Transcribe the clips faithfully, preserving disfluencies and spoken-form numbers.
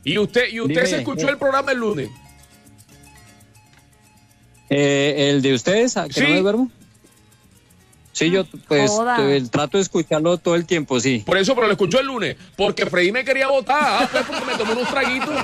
¿Y usted, y usted Dime. se escuchó el programa el lunes? Eh, ¿El de ustedes, que Sí. no me duermo? Sí, yo pues Joda. eh, trato de escucharlo todo el tiempo, sí. Por eso, pero lo escuchó el lunes. Porque Freddy me quería votar. Ah, pues porque me tomó unos traguitos.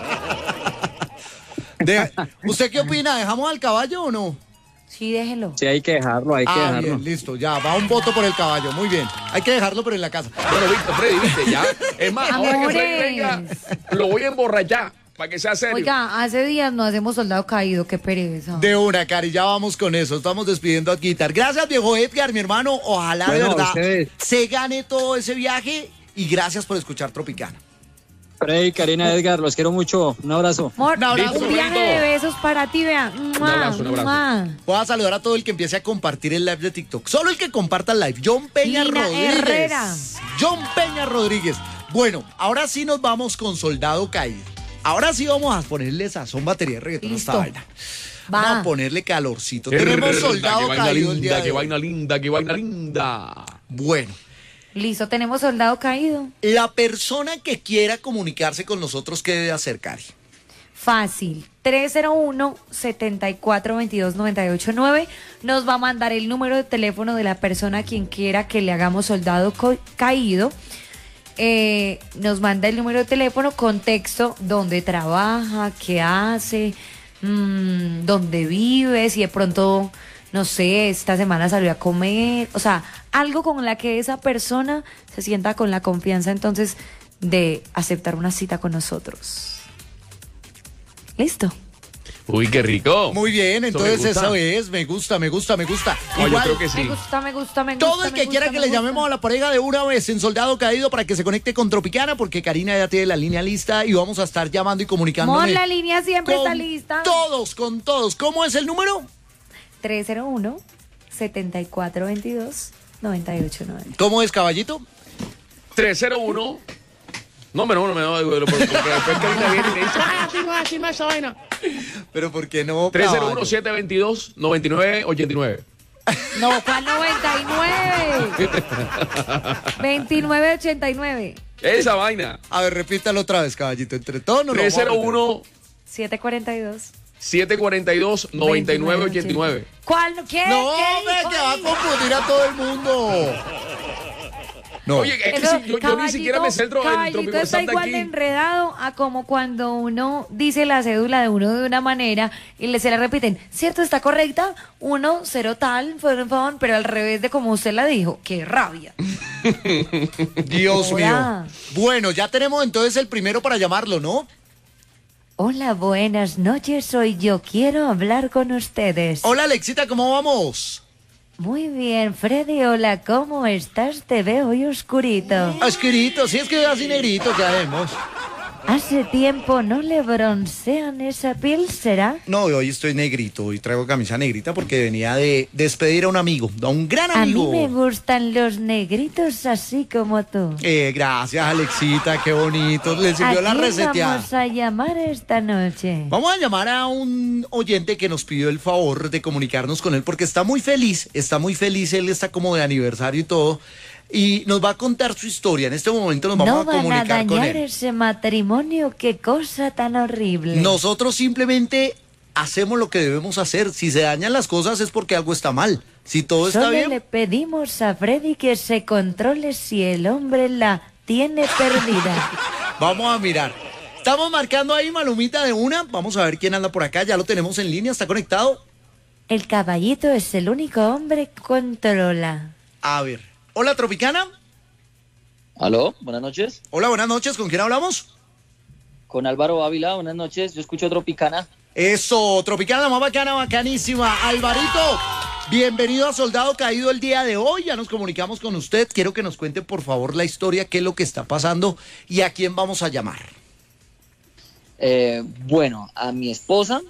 De- ¿Usted qué opina? ¿Dejamos al caballo o no? Sí, déjelo. Sí, hay que dejarlo, hay que Ah, dejarlo. bien, listo, ya, va un voto por el caballo, muy bien. Hay que dejarlo, pero en la casa. Bueno, viste, Freddy, viste, ya. Es más, ahora que Freddy Amores. venga, lo voy a emborrachar para que sea serio. Oiga, hace días no hacemos soldado caído, qué pereza. De una, Cari, ya vamos con eso. Estamos despidiendo a Guitar. Gracias, viejo Edgar, mi hermano. Ojalá de Bueno, a verdad ustedes. se gane todo ese viaje y gracias por escuchar Tropicana. Freddy, Karina, Edgar, los quiero mucho. Un abrazo. Amor, Un abrazo, un viaje bonito. de besos para ti, vea. Un abrazo, un abrazo. Voy a saludar a todo el que empiece a compartir el live de TikTok. Solo el que comparta el live. John Peña Lina Rodríguez. Herrera. John Peña Rodríguez. Bueno, ahora sí nos vamos con Soldado Caído. Ahora sí vamos a ponerle sazón, batería de reggaetón a esta Listo. vaina. Va. Vamos a ponerle calorcito. Tenemos Herda, Soldado qué vaina Caído el día linda, de qué hoy. vaina linda, qué vaina linda. Bueno. Listo, tenemos soldado caído. La persona que quiera comunicarse con nosotros, ¿qué debe hacer, Cari? Fácil. tres cero uno, siete cuatro dos dos, nueve ocho nueve. Nos va a mandar el número de teléfono de la persona a quien quiera que le hagamos soldado co- caído. Eh, nos manda el número de teléfono con texto, dónde trabaja, qué hace, mmm, dónde vive, si de pronto, no sé, esta semana salió a comer, o sea, algo con la que esa persona se sienta con la confianza entonces de aceptar una cita con nosotros. ¿Listo? Uy, qué rico. Muy bien, Eso me entonces gusta. eso es, me gusta, me gusta, me gusta. No, yo Igual, creo que sí. Me gusta, me gusta, me gusta. todo el me que gusta, quiera que me le gusta. llamemos a la pareja de una vez en Soldado Caído para que se conecte con Tropicana, porque Karina ya tiene la línea lista y vamos a estar llamando y comunicándonos. Amor, la línea siempre está lista. Todos, con todos. ¿Cómo es el número? tres cero uno, siete cuatro dos dos, nueve ocho nueve. ¿Cómo es, caballito? tres cero uno. No, me no, no, me no, porque porque después Karina viene y me dice, ah, sí, va, sí, va esa vaina. Pero ¿por qué no? tres cero uno, caballo? siete dos dos, nueve nueve ocho nueve. No, ¿cuál noventa y nueve? veintinueve ochenta y nueve. Esa vaina. A ver, repítalo otra vez, caballito. Entre todos nos lo tres cero vamos a meter. uno, siete cuarenta y dos. siete cuatro dos, nueve nueve ocho nueve. ¿Cuál? ¿Qué? No, ¿Qué hombre, dijo que va a ahí? confundir a todo el mundo. No. Oye, es que Eso, si yo, yo ni siquiera me centro en caballito Trópico está Santa igual aquí. de enredado a como cuando uno dice la cédula de uno de una manera y le se la repiten, ¿cierto? ¿Está correcta? Uno, cero tal, fon, fon, pero al revés de como usted la dijo. ¡Qué rabia! Dios mío. Hola. Bueno, ya tenemos entonces el primero para llamarlo, ¿no? Hola, buenas noches, soy yo. Quiero hablar con ustedes. Hola, Alexita, ¿cómo vamos? Muy bien, Freddy, hola, ¿cómo estás? Te veo hoy oscurito. Asquerito, si es que así negrito, ya vemos. Hace tiempo no le broncean esa piel, ¿será? No, hoy estoy negrito, hoy traigo camisa negrita porque venía de despedir a un amigo, a un gran A mí amigo. me gustan los negritos así como tú. Eh, gracias, Alexita, qué bonito. Le ¿A sirvió la quién reseteada. vamos a llamar esta noche? Vamos a llamar a un oyente que nos pidió el favor de comunicarnos con él porque está muy feliz, está muy feliz, él está como de aniversario y todo, y nos va a contar su historia. En este momento nos vamos No a van a comunicar con dañar él. ese matrimonio, qué cosa tan horrible. Nosotros simplemente hacemos lo que debemos hacer. Si se dañan las cosas es porque algo está mal. Si todo está Solo bien, le pedimos a Freddy que se controle si el hombre la tiene perdida. vamos a mirar. Estamos marcando ahí, Malumita, de una. Vamos a ver quién anda por acá. Ya lo tenemos en línea, está conectado. El caballito es el único hombre que controla. A ver. Hola, Tropicana. Aló, buenas noches. Hola, buenas noches. ¿Con quién hablamos? Con Álvaro Ávila, buenas noches. Yo escucho Tropicana. Eso, Tropicana, más bacana, bacanísima. Alvarito, bienvenido a Soldado Caído el día de hoy. Ya nos comunicamos con usted. Quiero que nos cuente, por favor, la historia, qué es lo que está pasando y a quién vamos a llamar. Eh, bueno, a mi esposa,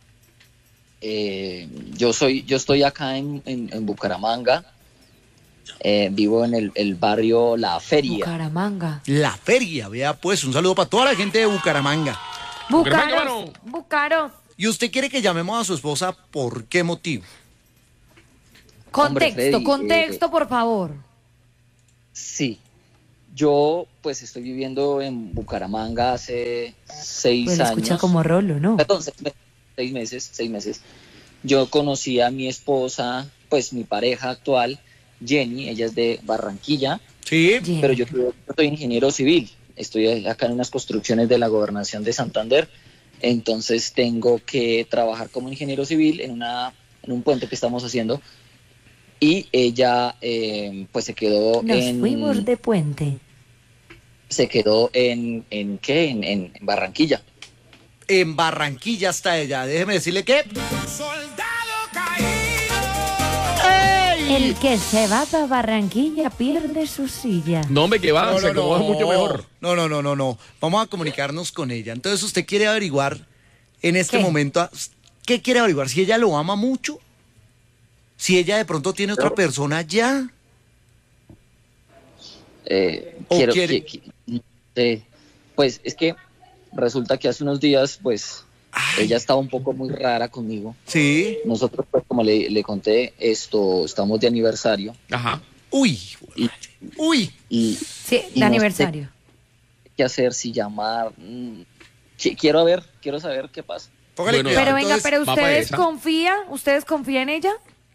eh, yo soy, yo estoy acá en, en, en Bucaramanga. Eh, vivo en el, el barrio La Feria. Bucaramanga. La feria, vea pues, un saludo para toda la gente de Bucaramanga. Bucaramanga, Bucaros. mano. Bucaros. ¿Y usted quiere que llamemos a su esposa por qué motivo? Hombre, Contexto, Freddy, contexto, eh, por favor. Sí. yo pues estoy viviendo en Bucaramanga hace seis Pues años. escucha como Rolo, ¿no? Perdón, seis meses, seis meses, seis meses. Yo conocí a mi esposa, pues mi pareja actual, Jenny, ella es de Barranquilla, Sí. Jenny. pero yo, yo soy ingeniero civil, estoy acá en unas construcciones de la Gobernación de Santander, entonces tengo que trabajar como ingeniero civil en, una, en un puente que estamos haciendo, y ella eh, pues se quedó Nos en... fuimos de puente. Se quedó en, en ¿qué? En, en Barranquilla. En Barranquilla está ella. Déjeme decirle que... ¡Ey! El que se va para Barranquilla pierde su silla. No, hombre, que va, No, se no, acomoda no. mucho mejor. No, no, no, no, no. Vamos a comunicarnos con ella. Entonces, usted quiere averiguar en este ¿Qué? momento, ¿qué quiere averiguar? Si ella lo ama mucho, si ella de pronto tiene otra persona ya. Eh, ¿O quiero quiere? que- que- eh, pues es que resulta que hace unos días, pues, Ay. ella estaba un poco muy rara conmigo. Sí. Nosotros, pues, como le, le conté, esto, estamos de aniversario Ajá. Uy. y, Uy. y Sí, Y de no aniversario. qué hacer, si llamar. mm, qui- Quiero ver, quiero saber qué pasa. Póngale Bueno, cuidado. Pero venga, Entonces, pero va pa' ustedes esa. confían, ¿ustedes confían en ella?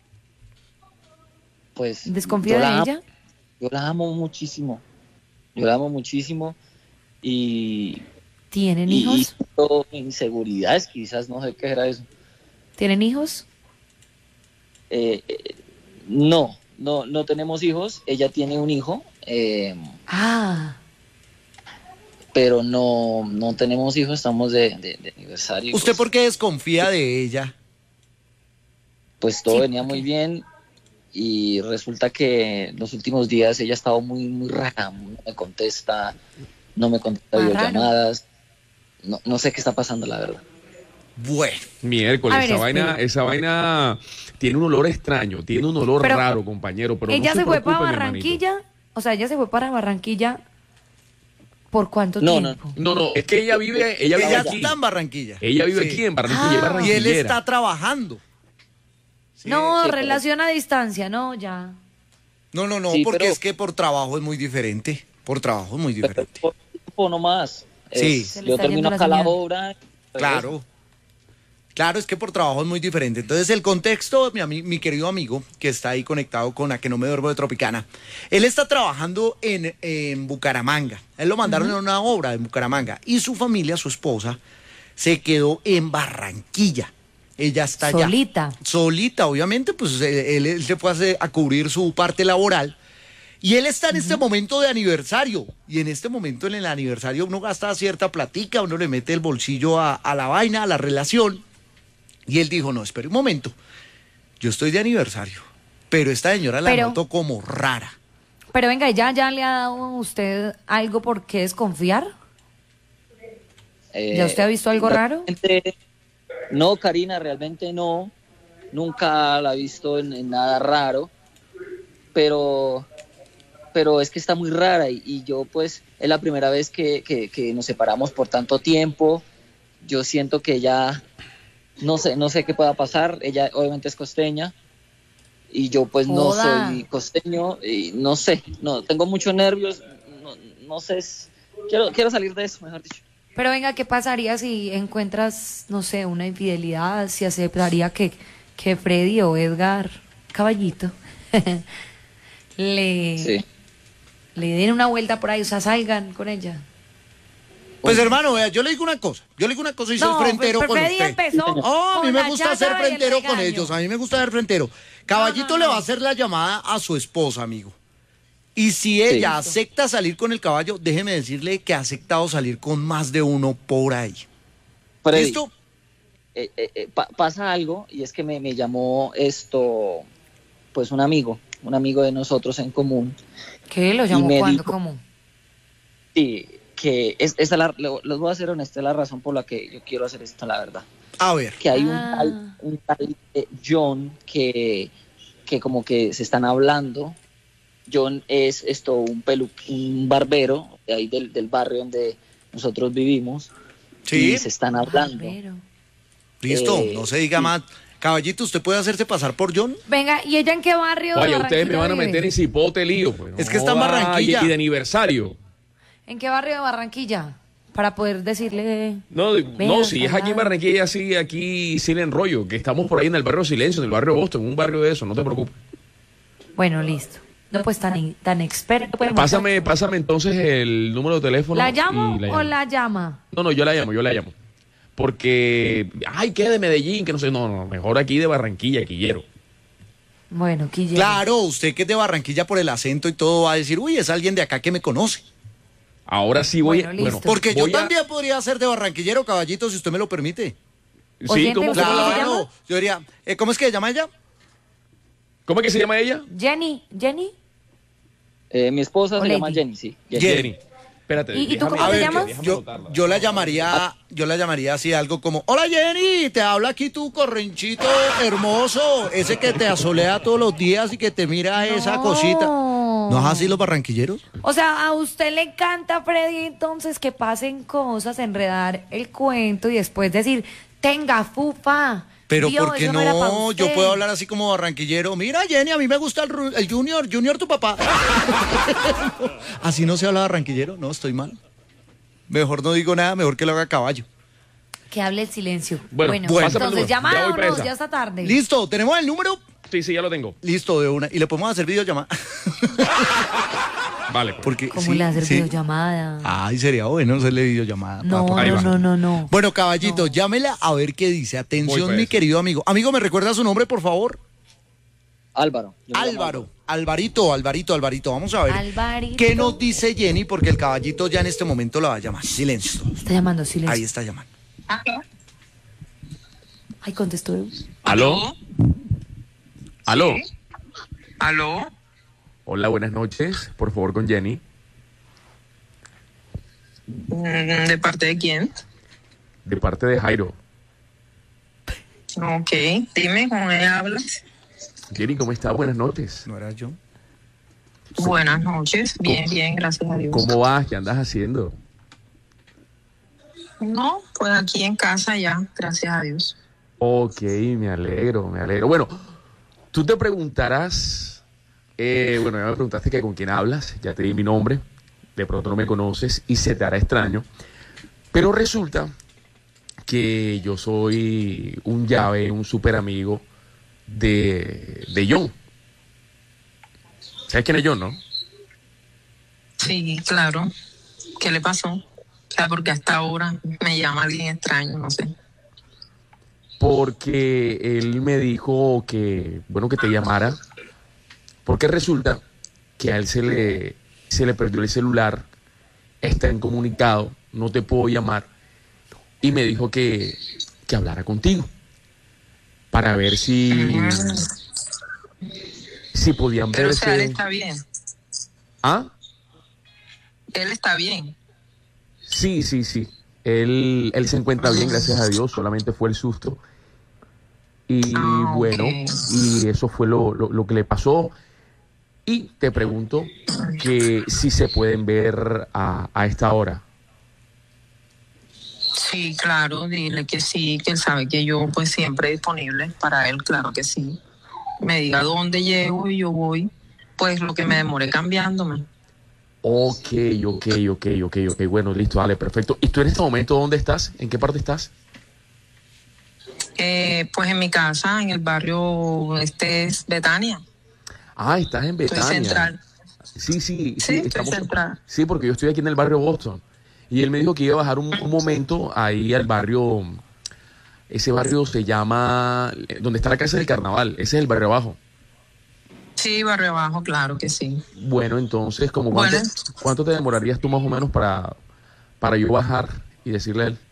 Pues ¿Desconfía yo la de amo- ella? Yo la amo muchísimo. Yo la amo muchísimo y, ¿Tienen y, y hijos? siento inseguridades, quizás, no sé qué era eso. ¿Tienen hijos? Eh, eh, no, no, no tenemos hijos. Ella tiene un hijo, eh, Ah, pero no, no tenemos hijos. Estamos de, de- de aniversario. ¿usted pues, por qué desconfía de ella? Pues todo Sí, venía porque- muy bien y resulta que los últimos días ella ha estado muy, muy rara. No me contesta, no me contesta Ah, videollamadas. No, no sé qué está pasando, la verdad. Bueno. Miércoles, A ver, esa vaina, espera. esa vaina tiene un olor extraño, tiene un olor Pero- raro, compañero. Pero ella no se fue para preocupe, mi hermanito. Barranquilla. O sea, ella se fue para Barranquilla. ¿Por cuánto No, no, tiempo? No, no, es que ella vive, ella vive Ella aquí. está en Barranquilla. Ella vive Sí. aquí en Barranquilla, Ah. es Y él barranquillera. está trabajando. Sí. No, sí, relación a distancia, no, ya. No, no, no, Sí, porque pero- es que por trabajo es muy diferente. Por trabajo es muy Pero diferente. por tiempo nomás. Sí. Es- Se le yo está termino yendo la acá la señal. obra. Claro. Claro, es que por trabajo es muy diferente. Entonces, el contexto, mi, ami- mi querido amigo, que está ahí conectado con A Que No Me Duermo de Tropicana, él está trabajando en, en Bucaramanga. Él lo mandaron en una obra en Bucaramanga. Y su familia, su esposa, se quedó en Barranquilla. Ella está allá. Solita. Solita, obviamente, pues eh, él, él se fue a, hacer- a cubrir su parte laboral. Y él está en este momento de aniversario. Y en este momento, en el aniversario, uno gasta cierta platica, uno le mete el bolsillo a, a la vaina, a la relación. Y él dijo, no, espere un momento. Yo estoy de aniversario. Pero esta señora la Pero- noto como rara. Pero venga, ¿ya, ya le ha dado a usted algo por qué desconfiar? Eh, ¿Ya usted ha visto algo raro? realmente- No, Karina, realmente no. Nunca la he visto en, en nada raro. Pero, pero es que está muy rara y, y yo pues es la primera vez que, que- que nos separamos por tanto tiempo. Yo siento que ya no sé, no sé qué pueda pasar. Ella obviamente es costeña y yo pues no Joda. soy costeño y no sé, no tengo muchos nervios, no, no sé, es- quiero quiero salir de eso, mejor dicho. Pero venga, ¿qué pasaría si encuentras, no sé, una infidelidad? Si aceptaría que, que Freddy o Edgar Caballito le, Sí. le den una vuelta por ahí, o sea, salgan con ella. Pues hermano, vea, yo le digo una cosa. Yo le digo una cosa y soy No, frentero Fe- con Freddy usted. empezó Oh, a mí con me la gusta chata ser y el frentero con regaño. ellos. A mí me gusta ser frentero. Caballito no, le no. va a hacer la llamada a su esposa, amigo. Y si ella Sí. acepta salir con el caballo, déjeme decirle que ha aceptado salir con más de uno por ahí. Freddy, ¿Listo? eh, eh, eh, pa- pasa algo y es que me, me llamó esto, pues un amigo, un amigo de nosotros en común. ¿Qué? ¿Lo llamó me cuándo? dijo- ¿Cómo? Sí, que es, esa es la, lo- los voy a ser honesto, es la razón por la que yo quiero hacer esto, la verdad. A ver. Que hay un Ah. tal, un tal, eh, John que, que como que se están hablando. John es esto, un pelu, un barbero de ahí del, del barrio donde nosotros vivimos. Sí. Y se están hablando. Barbero. Listo, Eh, no se diga sí. más. Caballito, ¿usted puede hacerse pasar por John? Venga, ¿y ella en qué barrio? de Oye, ustedes me Barranquilla van a vive? meter en cipote lío. Pues, Es que está en joda, Barranquilla. Y, y de aniversario. ¿En qué barrio de Barranquilla? Para poder decirle... No, de- Ven no al si es aquí en lado. Barranquilla, sí, aquí sin enrollo, que estamos por ahí en el barrio Silencio, en el barrio Boston, un barrio de eso, no te preocupes. Bueno, listo. No, pues tan, tan experto. pues, Pásame, pásame entonces el número de teléfono. ¿La llamo y la o llamo. la llama? No, no, yo la llamo, yo la llamo. Porque, ay, que de Medellín, que no sé, no, no, mejor aquí de Barranquilla, Quillero. Bueno, Quillero. Claro, usted que es de Barranquilla por el acento y todo va a decir, uy, es alguien de acá que me conoce. Ahora sí voy, Bueno, listo. bueno, Porque yo voy a- también podría ser de Barranquillero, Caballito, si usted me lo permite. Sí, Oyente, ¿cómo, ¿usted cómo- cómo se Claro, llama? yo diría, eh, ¿cómo es que se llama ella? ¿Cómo es que se llama ella? Jenny, Jenny. Eh, mi esposa O se lady. llama Jenny, sí. Jenny. Jenny. Jenny. Espérate. ¿Y- y tú déjame- cómo A te ver, llamas? déjame yo, anotarla. yo la llamaría, yo la llamaría así algo como, hola Jenny, te habla aquí tu correnchito hermoso, ese que te asolea todos los días y que te mira esa No. cosita. ¿No es así los barranquilleros? O sea, a usted le encanta, Freddy, entonces que pasen cosas, enredar el cuento y después decir, tenga fufa. Pero Dios, ¿por qué eso era pa' no? Yo usted. puedo hablar así como barranquillero. Mira, Jenny, a mí me gusta el, ru- el Junior, Junior tu papá. Así no se habla barranquillero, no, estoy mal. Mejor no digo nada, mejor que lo haga a caballo. Que hable el silencio. Bueno, Bueno, bueno. pásame el entonces, número. Ya llamada voy o para no, esa. ya está tarde. Listo, ¿tenemos el número? Sí, sí, ya lo tengo. Listo, de una. Y le podemos hacer videollamada. Vale. pues. Porque, ¿Cómo sí, le hacer sí. videollamada? Ay, sería bueno hacerle videollamada. no, papá. Ahí no, va. no, no, no. Bueno, caballito, llámela a ver qué dice. Voy Atención, para mi eso. querido amigo. Amigo, ¿me recuerda su nombre, por favor? Álvaro. Yo me llamo Álvaro. Alvarito, Alvarito, Alvarito. Vamos a ver. Alvarito. ¿Qué nos dice Jenny? Porque el caballito ya en este momento la va a llamar. Silencio. Está llamando, silencio. Ahí está llamando. Ay, contestó. ¿Aló? ¿Aló? ¿Aló? Hola, buenas noches. Por favor, con Jenny. Mm, ¿De parte de quién? De parte de Jairo. Ok, dime, ¿con ella hablas? Jenny, ¿cómo está? Buenas noches. ¿No era yo? Buenas noches, bien, bien, gracias a Dios. ¿Cómo vas? ¿Qué andas haciendo? No, pues aquí en casa ya, gracias a Dios. Ok, me alegro, me alegro. Bueno, tú te preguntarás, eh, bueno, ya me preguntaste que con quién hablas, ya te di mi nombre, de pronto no me conoces y se te hará extraño, pero resulta que yo soy un llave, un súper amigo de, de John. ¿Sabes quién es John, no? Sí, claro. ¿Qué le pasó? O sea, porque hasta ahora me llama alguien extraño, no sé. Porque él me dijo que, bueno, que te llamara, porque resulta que a él se le, se le perdió el celular, está incomunicado, no te puedo llamar, y me dijo que, que hablara contigo, para ver si, si podían Pero o sea, él verse. está bien. ¿Ah? Él está bien. Sí, sí, sí. Él, él se encuentra bien, gracias a Dios, solamente fue el susto. Y Ah, bueno, ok. y eso fue lo, lo, lo que le pasó. Y te pregunto que si se pueden ver a, a esta hora. Sí, claro, dile que sí, que él sabe que yo pues siempre disponible para él, claro que sí. Me diga dónde llego y yo voy, pues lo que me demore cambiándome. Ok, ok, ok, ok, ok. Bueno, listo, dale, perfecto. ¿Y tú en este momento dónde estás? ¿En qué parte estás? Eh, pues en mi casa, en el barrio, este es Betania. Ah, estás en Estoy Betania. central. Sí, sí, Sí, estoy estamos- central. Sí, porque yo estoy aquí en el barrio Boston. Y él me dijo que iba a bajar un, un momento ahí al barrio. Ese barrio se llama, donde está la casa del carnaval. Ese es el barrio abajo. Sí, barrio abajo, claro que sí. Bueno, entonces, como cuánto, Bueno. ¿cuánto te demorarías tú más o menos para, para yo bajar y decirle a él?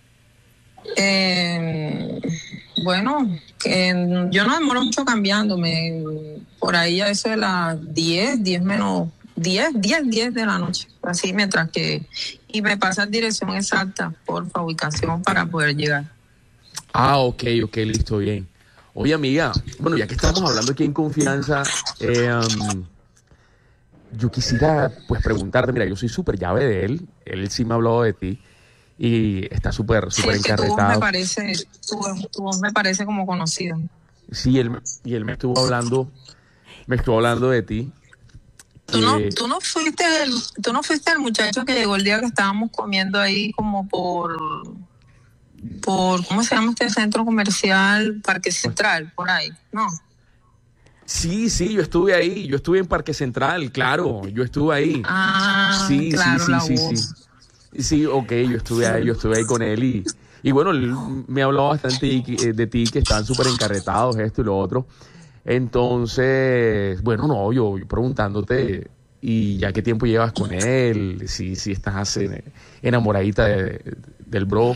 Eh, bueno, que yo no demoro mucho cambiándome. Por ahí a eso de las diez, diez menos, diez, diez, diez de la noche. Así mientras que... Y me pasa dirección exacta, porfa, ubicación para poder llegar. Ah, ok, ok, listo, bien. Oye, amiga, bueno, ya que estamos hablando aquí en confianza, eh, um, yo quisiera pues preguntarte, mira, yo soy súper llave de él, él sí me ha hablado de ti, y está súper, súper Sí, es que tu voz me encarretado. parece, tu, voz- tu voz me parece como conocida. Sí, él, me- y él me estuvo hablando, me estuvo hablando de ti. ¿Tú no, que- tú no fuiste el, tú no fuiste el muchacho que llegó el día que estábamos comiendo ahí como por, por, ¿cómo se llama este centro comercial? Parque Central, por ahí, ¿no? Sí, sí, yo estuve ahí, yo estuve en Parque Central, claro, yo estuve ahí. Ah, Sí, claro, sí, sí, la sí, voz. sí. Sí, ok, yo estuve ahí, yo estuve ahí con él y, y bueno, él me habló bastante y- eh, de ti, que estaban súper encarretados, esto y lo otro. Entonces, bueno, no, yo, yo preguntándote, ¿y ya qué tiempo llevas con él? Si, si estás eh, enamoradita de- del bro.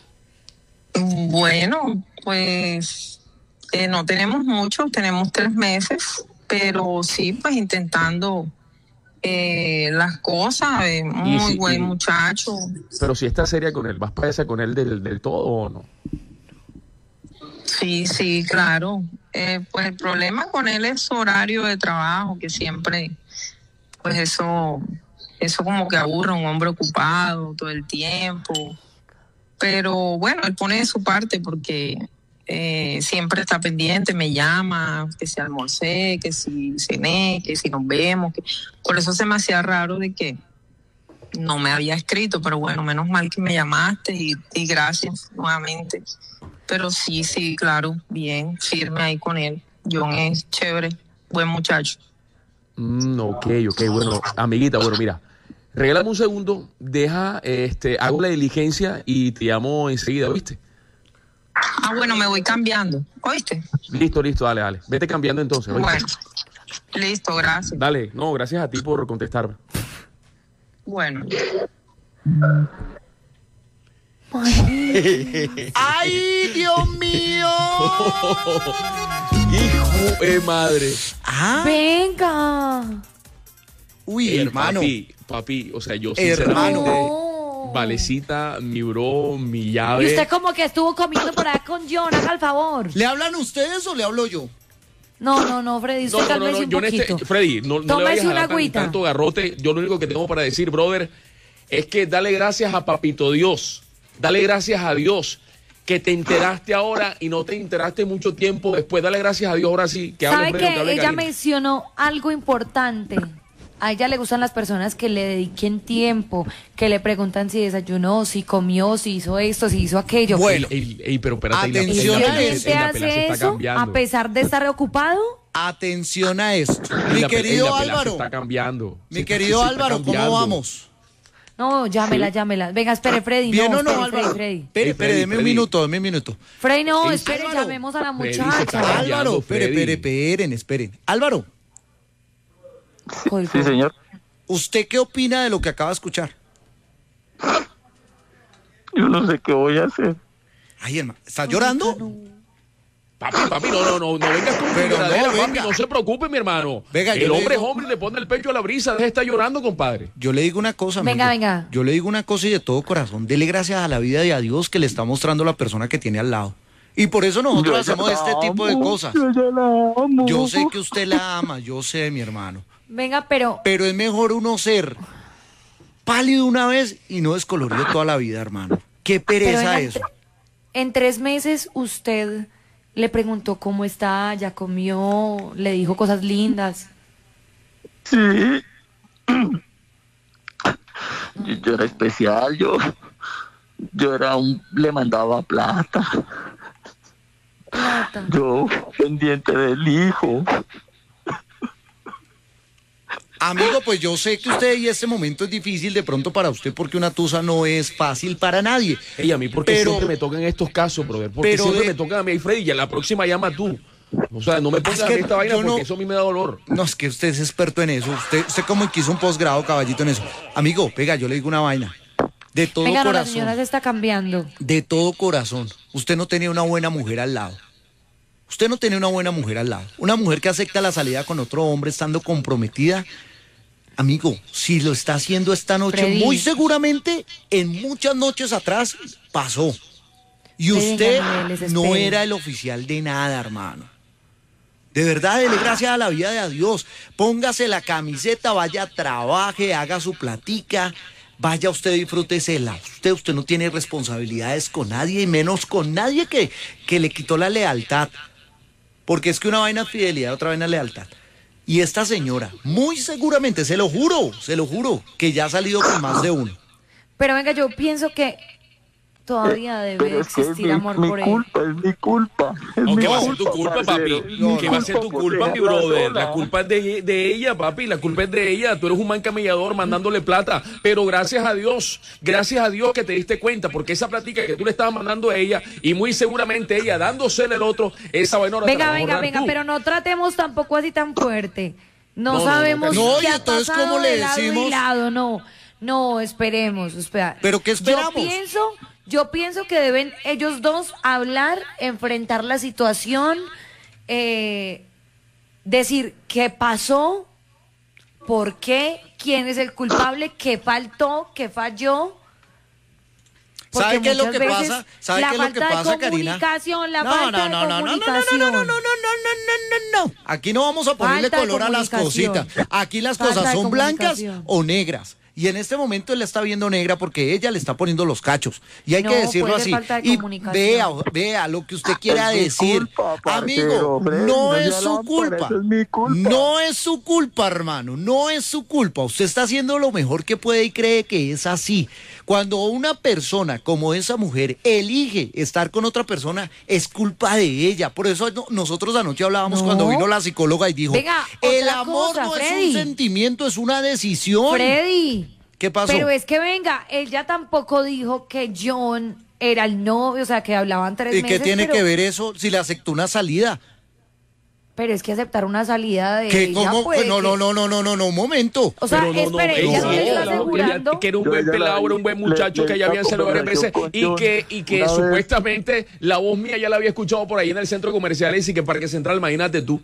Bueno, pues eh, no tenemos mucho, tenemos tres meses, pero sí, pues intentando eh, las cosas, eh, muy si- buen y- muchacho. Pero si estás seria con él, ¿vas para esa con él del, del todo o no? Sí, sí, claro. Eh, pues el problema con él es su horario de trabajo, que siempre, pues eso, eso como que aburre a un hombre ocupado todo el tiempo. Pero bueno, él pone de su parte porque eh, siempre está pendiente, me llama, que si almorcé, que si cené, que si nos vemos. Que... Por eso se me hacía raro de que no me había escrito, pero bueno, menos mal que me llamaste y, y gracias nuevamente. Pero sí, sí, claro, bien, firme ahí con él. John es chévere, buen muchacho. Mm, ok, ok, bueno, amiguita, bueno, mira, regálame un segundo, deja, este, hago la diligencia y te llamo enseguida, ¿viste? Ah, bueno, me voy cambiando, ¿oíste? Listo, listo, dale, dale. Vete cambiando entonces, ¿oíste? Bueno, listo, gracias. Dale, no, gracias a ti por contestarme. Bueno. ¡Ay, Dios mío! Hijo de madre. Ah, Venga. uy, Ey, hermano. Papi, papi, o sea, yo Hermano. sinceramente, No. Valecita, mi bro, mi Y llave. usted como que estuvo comiendo por ahí con John, haga el favor. ¿Le hablan ustedes o le hablo yo? No, no, no, Freddy, usted No, no, no, cálmese no, un yo en poquito. este, Freddy, no, no le Tómese vayas a una dar tan- agüita. tanto garrote. Yo lo único que tengo para decir, brother, es que dale gracias a Papito Dios. Dale gracias a Dios que te enteraste ahora y no te enteraste mucho tiempo después. Dale gracias a Dios ahora sí. Que hable ¿Sabe Freddy, que que hable ella Karina. mencionó algo importante? A ella le gustan las personas que le dediquen tiempo, que le preguntan si desayunó, si comió, si hizo esto, si hizo aquello. Bueno. Ey, ey, ey, pero espérate, ey, la- ey, Atención la a pela se- eso. ey, ¿Realmente la pela se hace está eso cambiando. a pesar de estar ocupado? Atención a esto. Ey, Mi la pela- ey, querido la pela se Álvaro. está cambiando. Mi Se- querido se está Álvaro, ¿cómo cambiando. vamos? No, llámela, llámela. Venga, espere, Freddy. ¿Bien no, o no, espere, Álvaro? Freddy, Freddy. Espere, Ey, espere, Freddy, deme un Freddy. minuto, deme un minuto. Freddy, no, Ey, espere, Álvaro. llamemos a la Freddy se muchacha. está Álvaro, cambiando, espere, Freddy. espere, esperen, esperen. Álvaro, Colgó. Sí, señor. ¿usted qué opina de lo que acaba de escuchar? Yo no sé qué voy a hacer. Ay, hermano, ¿está llorando? Papi, papi, no, no, no, no vengas con Pero lloradera, no, papi, venga. no se preocupe, mi hermano. Venga, yo el le hombre digo- es hombre y le pone el pecho a la brisa, deja de estar llorando, compadre. Yo le digo una cosa, Venga, amigo. venga. Yo le digo una cosa y de todo corazón. Dele gracias a la vida y a Dios que le está mostrando la persona que tiene al lado. Y por eso nosotros Yo ya hacemos la este tipo de amo, cosas. Yo ya la amo. Yo sé que usted la ama, yo sé, mi hermano. Venga, pero Pero es mejor uno ser pálido una vez y no descolorido toda la vida, hermano. Qué Pero pereza venga, eso. en tres meses usted le preguntó cómo está, ya comió, le dijo cosas lindas. Sí. Yo, yo era especial, yo, yo era un, le mandaba plata, Plata. yo pendiente del hijo. Amigo, pues yo sé que usted y este momento es difícil de pronto para usted porque una tusa no es fácil para nadie. Ey, a mí, porque Pero- siempre me tocan estos casos, brother? Porque pero siempre de- me tocan a mí, Freddy, y a la próxima llama tú. O sea, no me pongas Es que a mí esta vaina yo no- porque eso a mí me da dolor. No, es que usted es experto en eso. Usted, usted como que hizo un posgrado, caballito, en eso. Amigo, venga, yo le digo una vaina. De todo Venga, no, la corazón. señora se está cambiando. De todo corazón. Usted no tenía una buena mujer al lado. Usted no tenía una buena mujer al lado. Una mujer que acepta la salida con otro hombre estando comprometida. Amigo, si lo está haciendo esta noche, Freddy. muy seguramente en muchas noches atrás pasó. Y Freddy, usted venga, les no espero. era el oficial de nada, hermano. De verdad, dele gracias a la vida de a Dios. Póngase la camiseta, vaya, trabaje, haga su platica, vaya usted y disfrútesela. Usted, usted no tiene responsabilidades con nadie, y menos con nadie que, que le quitó la lealtad. Porque es que una vaina es fidelidad, otra vaina es lealtad. Y esta señora, muy seguramente, se lo juro, se lo juro, que ya ha salido con más de uno. Pero venga, yo pienso que todavía debe Pero es que es existir mi, amor mi por él. culpa, es mi culpa. Es No, mi ¿qué va a ser tu culpa, parcero. papi? Mi ¿Qué va a ser tu por culpa, mi dejarla brother? sola. La culpa es de, de ella, papi. La culpa es de ella. Tú eres un man camellador mandándole plata. Pero gracias a Dios, gracias a Dios que te diste cuenta, porque esa platica que tú le estabas mandando a ella, y muy seguramente ella dándosele al otro, esa vaina no la Venga, vas a venga, ahorrar venga, tú. pero no tratemos tampoco así tan fuerte. No, No, no, no, sabemos Karina. No, qué y ha entonces, pasado ¿cómo le de lado y decimos? lado, no. No, esperemos, espera. ¿Pero qué esperamos? Yo pienso, yo pienso que deben ellos dos hablar, enfrentar la situación, eh, decir qué pasó, por qué, quién es el culpable, qué faltó, qué falló. Porque ¿Sabe qué es lo muchas que veces pasa? ¿Sabe la qué es lo que falta pasa, de Karina? comunicación, la No, falta no, de no, no, no, no, no, no, comunicación. no, no, no, no, no, no, no. Aquí no vamos a ponerle Falta de color a las comunicación. cositas. Aquí las Falta cosas de son blancas comunicación. o negras. Y en este momento él la está viendo negra porque ella le está poniendo los cachos. Y hay No, que decirlo puede así. ser falta de Y comunicación. vea, vea lo que usted quiera Es mi decir. culpa, parcero, Amigo, Freddy, no no es sea su lámpara, culpa. eso es mi culpa. No es su culpa, hermano. No es su culpa. Usted está haciendo lo mejor que puede y cree que es así. Cuando una persona como esa mujer elige estar con otra persona, es culpa de ella. Por eso no- nosotros anoche hablábamos No. cuando vino la psicóloga y dijo, Venga, el otra amor cosa, no es Freddy. un sentimiento, es una decisión. Freddy. ¿Qué pasó? Pero es que venga, ella tampoco dijo que John era el novio, o sea, que hablaban tres ¿Y meses. qué tiene pero, que ver eso si le aceptó una salida? Pero es que aceptar una salida de ¿Qué, ella, cómo? pues, no, que- no, no, no, no, no, no, un momento. O sea, Pero no, no, espere, ella ella no, no sí está dijo que ella- asegurando. que era un Yo buen ella la pelado, era un vi, buen le- muchacho le que ya habían esta salido varias veces conversación y con que, John y que una vez. supuestamente la voz mía ya la había escuchado por ahí en el centro comercial y que Parque Central, imagínate tú.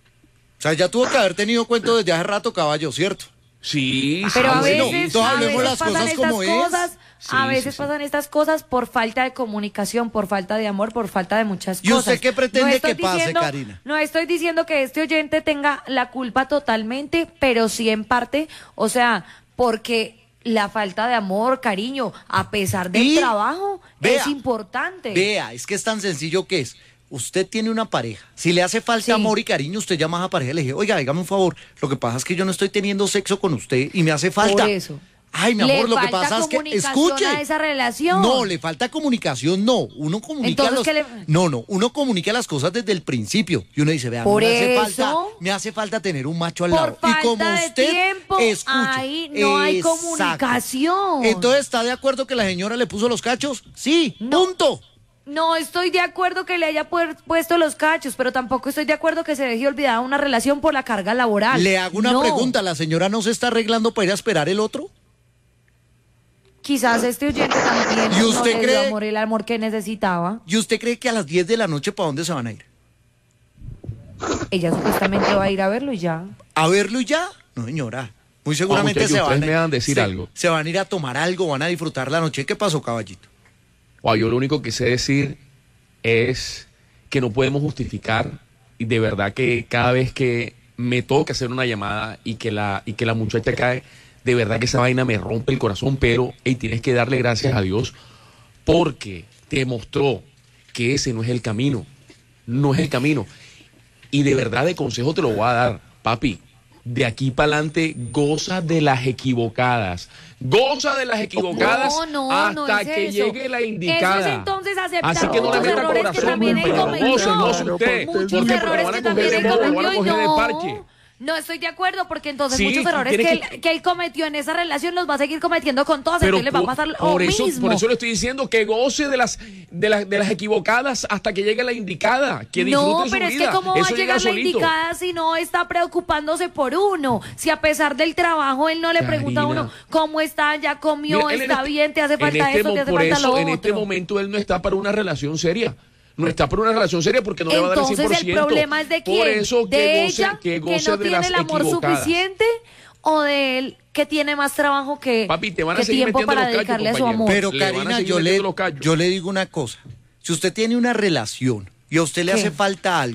O sea, ya tuvo que haber tenido cuento desde hace rato, caballo, ¿cierto? Sí, Pero sí, a bueno, veces, entonces a hablemos veces las pasan cosas estas como es. cosas, a Sí, veces sí, sí. pasan estas cosas por falta de comunicación, por falta de amor, por falta de muchas ¿Y cosas. usted qué pretende estoy que pase, diciendo- Karina? No estoy diciendo que este oyente tenga la culpa totalmente, pero sí en parte, o sea, porque la falta de amor, cariño, a pesar del Y, trabajo, vea, es importante. Vea, es que es tan sencillo que es. Usted tiene una pareja. Si le hace falta Sí. amor y cariño, usted llama a la pareja y le dice, oiga, dígame un favor. Lo que pasa es que yo no estoy teniendo sexo con usted y me hace falta. Por eso. Ay, mi ¿Le amor, lo que falta pasa es que comunicación escuche. a esa relación? No, le falta comunicación, no. Uno comunica Entonces, los- ¿qué le- No, no, uno comunica las cosas desde el principio. Y uno dice, vea, Por me hace eso- falta, me hace falta tener un macho al Por lado. falta y como de usted tiempo, escuche, ahí no hay exacto. comunicación. Entonces, ¿está de acuerdo que la señora le puso los cachos? Sí, No. punto. No estoy de acuerdo que le haya puer- puesto los cachos, pero tampoco estoy de acuerdo que se deje olvidada una relación por la carga laboral. Le hago una No. pregunta, ¿la señora no se está arreglando para ir a esperar el otro? Quizás este oyente también ¿Y no usted le dio cree- amor, el amor que necesitaba. ¿Y usted cree que a las diez de la noche para dónde se van a ir? Ella supuestamente va a ir a verlo y ya. ¿A verlo y ya? No, señora. Muy seguramente muchachos, se van ustedes me van a decir se- algo. Se van a ir a tomar algo, van a disfrutar la noche. ¿Qué pasó, caballito? Wow, yo lo único que sé decir es que no podemos justificar y de verdad que cada vez que me toca hacer una llamada y que la y que la muchacha cae, de verdad que esa vaina me rompe el corazón, pero hey, tienes que darle gracias a Dios porque te mostró que ese no es el camino, no es el camino. Y de verdad de consejo te lo voy a dar, papi. De aquí para adelante, goza de las equivocadas. Goza de las equivocadas No, no, hasta no es que eso. llegue la indicada. Eso es entonces aceptar Así que no le muchos metan errores corazón, que también él pero cometió. goce, goce usted. Muchos ¿Por qué? Porque errores lo van a que coger también de él bobo, lo van a cometió y coger de no. parche. No estoy de acuerdo porque entonces Sí, muchos errores que tienes él, que- que él cometió en esa relación los va a seguir cometiendo con todas, Pero entonces le va a por, pasar lo por eso, mismo. por eso le estoy diciendo que goce de las, de las, de las equivocadas hasta que llegue la indicada. Que No, disfrute su pero es vida. que cómo va Eso a llega llegar la solito. indicada si no está preocupándose por uno. Si a pesar del trabajo él no le pregunta a Karina. uno cómo está, ya comió, Mira, él en está este- bien, te hace en falta este esto, mo- te hace por falta eso, lo en otro. este momento él no está para una relación seria. No está para una relación seria porque no le va a dar el cien Entonces por el ciento. problema es de quién, Por eso que de goce, ella que goce no de tiene las el amor equivocadas. suficiente o de él que tiene más trabajo que, Papi, te van a que seguir tiempo metiendo para los cachos, dedicarle a su compañero. amor. Pero Le van a Karina, seguir yo le, metiendo los callos. yo le digo una cosa. Si usted tiene una relación y a usted le ¿Qué? hace falta algo,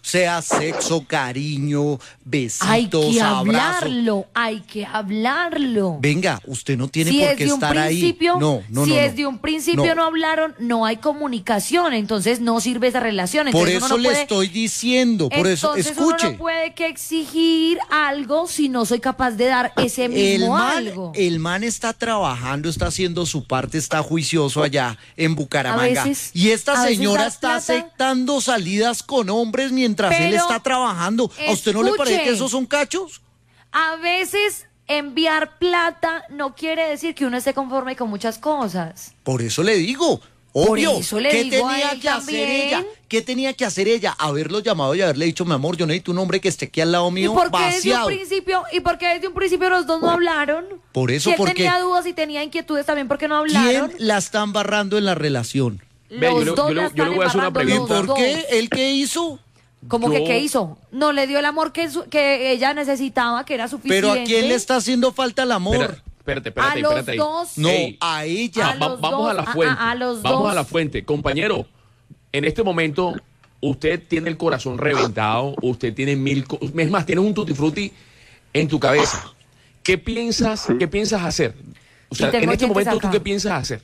sea sexo, cariño, besitos, Hay que abrazos. hablarlo, hay que hablarlo. Venga, usted no tiene Si por es qué de un estar principio, ahí. No, no, si no, es no. de un principio no. No. hablaron, no hay comunicación, entonces no sirve esa relación. Por Entonces eso uno no le puede, estoy diciendo, por eso, entonces escuche. uno no puede que exigir algo si no soy capaz de dar ese El mismo man, algo. el man está trabajando, está haciendo su parte, está juicioso allá en Bucaramanga. A veces- y esta a veces señora da está plata. aceptando salidas con hombres mientras él Pero, está trabajando. ¿A usted no le parece escuche. que esos son cachos? A veces enviar plata no quiere decir que uno esté conforme con muchas cosas. Por eso le digo. Por Obvio, eso le ¿qué digo a tenía él que hacer también. ella? ¿Qué tenía que hacer ella? Haberlo llamado y haberle dicho, mi amor, yo necesito un hombre que esté aquí al lado ¿Y mío, por qué desde un vaciado. principio, y por qué desde un principio los dos no hablaron? Por eso, si él porque- tenía dudas y tenía inquietudes también, ¿por qué no ¿Quién hablaron? la está embarrando en la relación? Los Ve, yo le- dos yo le- la yo le están voy a hacer una embarrando, ¿Y los pregunta. por qué? dos. ¿Él qué hizo? ¿Cómo que Yo- qué hizo? No le dio el amor que, su- que ella necesitaba, que era suficiente. ¿Pero a quién le está haciendo falta el amor? Espera, espérate, espérate, A los espérate ahí. dos. No, Ey, a ella. A va- los vamos dos, a la a- fuente. a- a los vamos dos. a la fuente. Compañero, en este momento usted tiene el corazón reventado, usted tiene mil... co- Es más, tienes un tutti frutti en tu cabeza. ¿Qué piensas, qué piensas hacer? O sea, Y tengo en este oyentes momento, ¿tú acá. qué piensas hacer?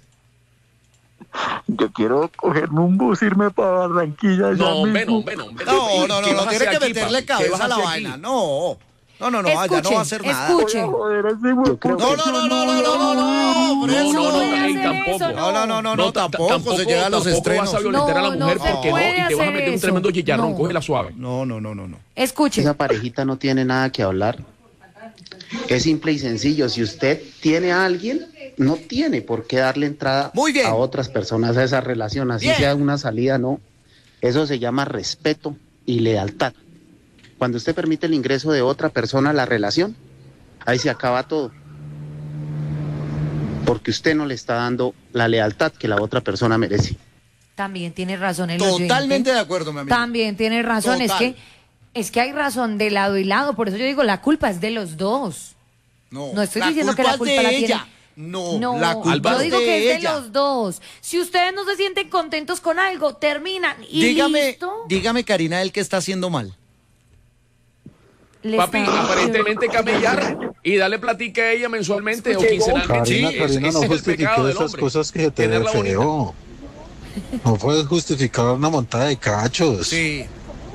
Yo quiero cogerme un bus, irme para Barranquilla. ya No, hombre, no, mismo. hombre, no, hombre. No, no, no, ¿Qué no, vas a tiene hacer que aquí, meterle papi? ¿Qué vas cabeza a la hacer vaina. aquí? No, no, no, no, allá no va a Escuche, hacer nada. escuche. Joder, ese güey, Yo creo puta, No, no, no, no, no, no, no, no, por No, eso. no, no, No ey, hacer tampoco. eso, No, no, no, no, no, ta- tampoco se llega a los tampoco estrenos. vas a violentar a la No, mujer no se porque no, puede y te vas a hacer meter un eso. tremendo chicharrón, No. cógela suave. No, no, no, no, no. Escuche. Esa parejita no tiene nada que hablar. Es simple y sencillo. Si usted tiene a alguien, no tiene por qué darle entrada Muy bien. a otras personas a esa relación. Así Bien. sea una salida, no. Eso se llama respeto y lealtad. Cuando usted permite el ingreso de otra persona a la relación, ahí se acaba todo. Porque usted no le está dando la lealtad que la otra persona merece. También tiene razón el Totalmente oyente. de acuerdo, mi amigo. También tiene razón. Es Total. que, es que hay razón de lado y lado. Por eso yo digo, la culpa es de los dos. No, No estoy la diciendo que la culpa culpa es de la tiene. ella. No, No, la culpa yo es digo de que es ella. de los dos. Si ustedes no se sienten contentos con algo, terminan y Dígame, listo. dígame, Karina, el que está haciendo mal. Le Papi, está- aparentemente camellar y darle platica a ella mensualmente o quincenalmente. Karina, Sí, Karina, ese no es el justifiques pecado del esas hombre. cosas que te Tenerla ve bonita. feo. No puedes justificar una montada de cachos. Sí.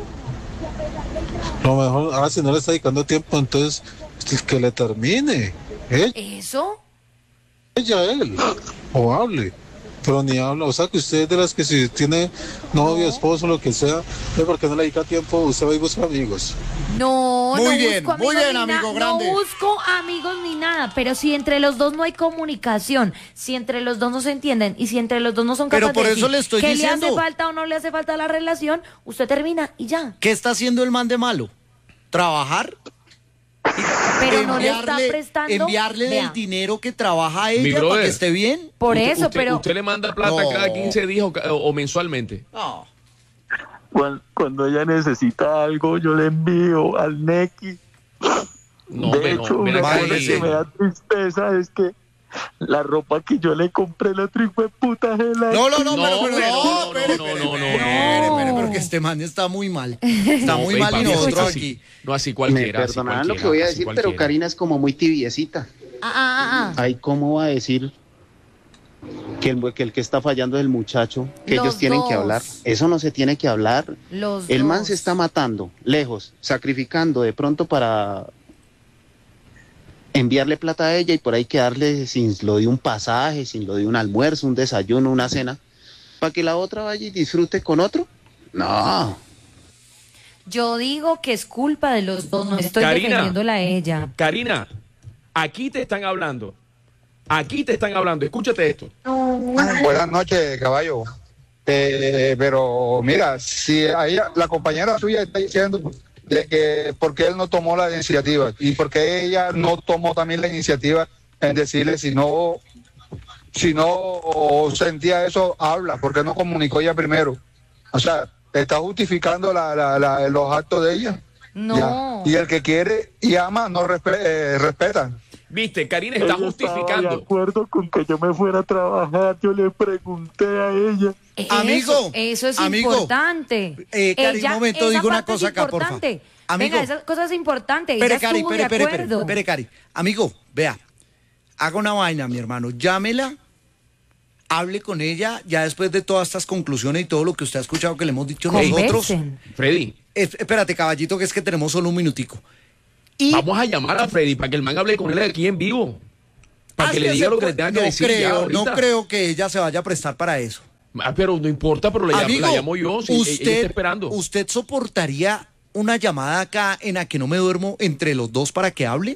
Lo mejor, ahora si no le está dedicando tiempo, entonces que le termine. Ella, ¿Eso? ella, él. O hable. Pero ni habla. O sea, que usted es de las que si tiene novio, esposo, lo que sea, es porque no le dedica tiempo, usted va y busca amigos. No, Muy no bien, busco muy amigos bien, ni amigo na- grande. No busco amigos ni nada, pero si entre los dos no hay comunicación, si entre los dos no se entienden y si entre los dos no son Pero capaces por de eso decir le estoy qué diciendo. le hace falta o no le hace falta a la relación, usted termina y ya. ¿Qué está haciendo el man de malo? ¿Trabajar? Pero no le está Enviarle- prestando. Enviarle Vea, el dinero que trabaja a Mi ella para brother. que esté bien. por Usted- eso, usted- pero ¿Usted le manda plata No. cada quince días o, ca- o mensualmente? No. Cuando, cuando ella necesita algo, yo le envío al Neki. No, de hombre, no, hecho, ven una acá cosa y- que me da tristeza es que la ropa que yo le compré el otro hijo de puta es la No, no, no, No, pero, pero, hombre, no, no, no, espere, no, espere, no, no, espere, no. espere, espere, porque este man está muy mal. Está muy ey, mal y papi, nosotros no así, aquí. No así Me cualquiera. así perdonarán lo cualquiera, que voy a así decir, pero cualquiera. Karina es como muy tibiecita. ah, ah, ah, Ahí cómo va a decir que el, que el que está fallando es el muchacho, que Los ellos tienen que dos. hablar. Eso no se tiene que hablar. los El man dos. se está matando, lejos, sacrificando de pronto para enviarle plata a ella y por ahí quedarle sin lo de un pasaje, sin lo de un almuerzo, un desayuno, una cena, para que la otra vaya y disfrute con otro. No. Yo digo que es culpa de los dos, no estoy Karina. defendiéndola a ella. Karina, aquí te están hablando. Aquí te están hablando. Escúchate esto. Buenas noches, caballo. Eh, pero mira, si ahí la compañera suya está diciendo de que por qué él no tomó la iniciativa y por qué ella no tomó también la iniciativa en decirle si no si no sentía eso, habla, ¿por qué no comunicó ella primero? O sea, está justificando la, la, la- los actos de ella. No. Ya. Y el que quiere y ama no respe- eh, respeta. Viste, Karina está ella justificando. Estaba de acuerdo con que yo me fuera a trabajar. Yo le pregunté a ella. Eso, Amigo, eso es amigo. importante. Eh, Cari, Ella- un momento, esa digo una parte es cosa acá, por favor. importante. Amigo. Venga, esa cosa es importante. Espere, Ella Cari, estuvo espere, de espere, espere, acuerdo. espere, Cari. Amigo, vea, haga una vaina, mi hermano. Llámela, hable con ella, ya después de todas estas conclusiones y todo lo que usted ha escuchado que le hemos dicho nosotros. Conversen. Freddy, Es- espérate, caballito, que es que tenemos solo un minutico. Y vamos a llamar a Freddy para que el man hable con él aquí en vivo. Para Ah, que es le diga se lo que puede- le tenga que no decir. ya creo, ahorita. no creo que ella se vaya a prestar para eso. Ah, pero no importa, pero la, llamo- Amigo, la llamo yo. Si ella está usted, esperando. ¿usted soportaría una llamada acá en la que no me duermo entre los dos para que hable?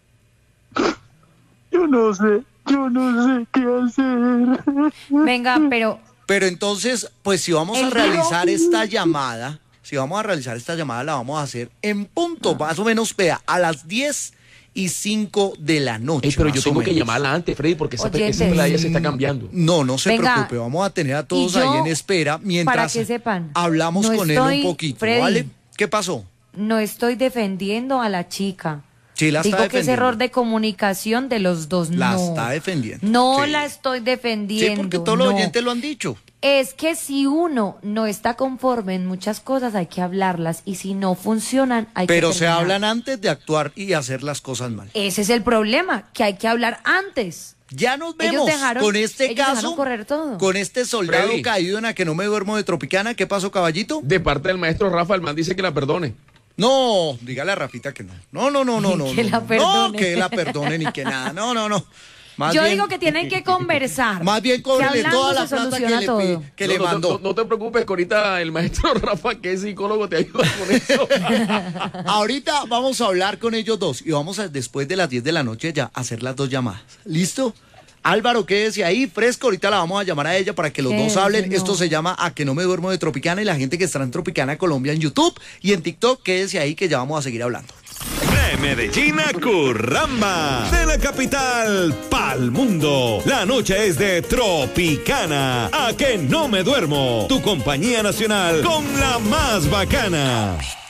Yo no sé, yo no sé qué hacer. Venga, pero Pero entonces, pues si vamos a El realizar vivo- esta llamada, si vamos a realizar esta llamada, la vamos a hacer en punto, más o menos, vea, a las diez y cinco de la noche. Ey, pero más yo o tengo que menos. llamarla antes, Freddy, porque esa, Oyentes. esa pelada ya se está cambiando. No, no se Venga, preocupe, vamos a tener a todos y yo, ahí en espera mientras para que sepan, hablamos no con él estoy- un poquito, Freddy. ¿vale? ¿Qué pasó? no estoy defendiendo a la chica. Sí, la está Digo que es defendiendo. error de comunicación de los dos. La no. está defendiendo. No Sí. la estoy defendiendo. Sí, porque todos los no. oyentes lo han dicho. Es que si uno no está conforme en muchas cosas, hay que hablarlas. Y si no funcionan, hay Pero que se terminar. hablan antes de actuar y hacer las cosas mal. Ese es el problema, que hay que hablar antes. Ya nos Ellos vemos dejaron- con este ellos dejaron caso, correr todo. con este soldado Freddy. caído en la que no me duermo de Tropicana. ¿Qué pasó, caballito? De parte del maestro Rafa, el man dice que la perdone. No, dígale a Rafita que no. No, no, no, no, no. Que no, la no, perdone. No, que la perdone ni que nada. No, no, no. Más Yo bien- digo que tienen que conversar. Más bien que cóbrele hablando toda la se plata que soluciona le, todo. pi- que No, le no, mandó. No, no te preocupes, que ahorita el maestro Rafa, que es psicólogo, te ayuda con eso. Ahorita vamos a hablar con ellos dos y vamos a, después de las diez de la noche ya a hacer las dos llamadas. ¿Listo? Álvaro, quédese ahí, fresco. Ahorita la vamos a llamar a ella para que los dos Quédese, hablen. no. Esto se llama A que no me duermo de Tropicana y la gente que estará en Tropicana Colombia en YouTube y en TikTok, quédese ahí que ya vamos a seguir hablando. De Medellín a Curramba, de la capital pa'l mundo. La noche es de Tropicana. A que no me duermo. Tu compañía nacional con la más bacana.